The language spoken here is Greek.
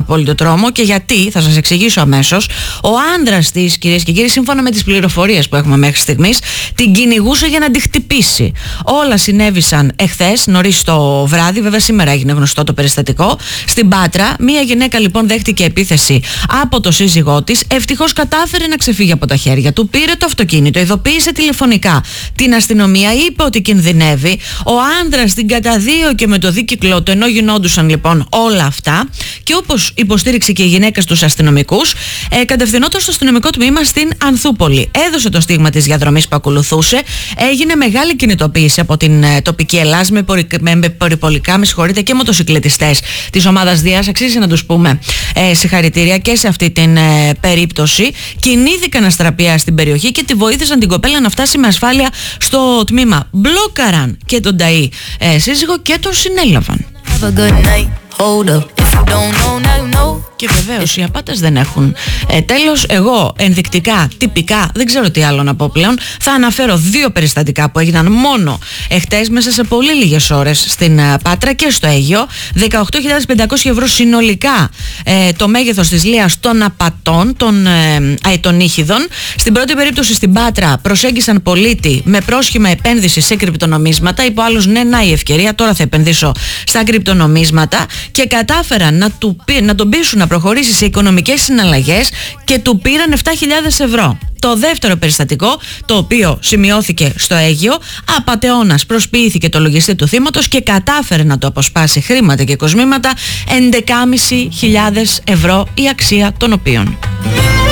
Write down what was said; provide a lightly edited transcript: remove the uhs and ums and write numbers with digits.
απόλυτο τρόμο. Και γιατί, θα σας εξηγήσω αμέσως. Ο άνδρας της, κυρίες και κύριοι, σύμφωνα με τις πληροφορίες που έχουμε μέχρι στιγμής, την κυνηγούσε για να τη χτυπήσει. Όλα συνέβησαν εχθές, νωρίς το βράδυ. Βέβαια, σήμερα έγινε γνωστό το περιστατικό. Στην Πάτρα, μία γυναίκα λοιπόν δέχτηκε επίθεση από το σύζυγό της. Ευτυχώς κατάφερε να ξεφύγει από τα χέρια του. Πήρε το αυτοκίνητο, ειδοποίησε τηλεφωνικά την αστυνομία, είπε ότι κινδυνεύει. Ο άνδρας την καταδίωκε με το δίκυκλό του, ενώ γινόντουσαν λοιπόν όλα αυτά. Και όπως υποστήριξε και η γυναίκα στους αστυνομικούς, κατευθυνόταν στο αστυνομικό τμήμα στην Ανθούπολη. Έδωσε το στίγμα της διαδρομής που ακολουθούσε. Έγινε μεγάλη κινητοποίηση από την τοπική Ελλάς με περιπολικά, και μοτοσυκλετιστές της ομάδας Δίας. Αξίζει να τους πούμε συγχαρητήρια και σε αυτή την περίπτωση. Κινήθηκαν αστραπία στην περιοχή και τη βοήθησαν την κοπέλα να φτάσει με ασφάλεια στο τμήμα. Μπλόκαραν και τον Ταΐ σύζυγο και τον συνέλαβαν. Και βεβαίως οι απάτες δεν έχουν τέλος. Εγώ ενδεικτικά, τυπικά, δεν ξέρω τι άλλο να πω πλέον, θα αναφέρω δύο περιστατικά που έγιναν μόνο εχθές μέσα σε πολύ λίγες ώρες στην Πάτρα και στο Αίγιο. 18.500 ευρώ συνολικά το μέγεθος της λίας των απατών των ήχηδων. Στην πρώτη περίπτωση στην Πάτρα προσέγγισαν πολίτη με πρόσχημα επένδυση σε κρυπτονομίσματα. Είπε ο άλλος, ναι, να η ευκαιρία, τώρα θα επενδύσω στα κρυπτονομίσματα, και κατάφεραν να τον πείσουν να προχωρήσει σε οικονομικές συναλλαγές και του πήραν 7.000 ευρώ. Το δεύτερο περιστατικό, το οποίο σημειώθηκε στο Αίγιο, απατεώνας προσποιήθηκε το λογιστή του θύματος και κατάφερε να το αποσπάσει χρήματα και κοσμήματα, 11.500 ευρώ η αξία των οποίων.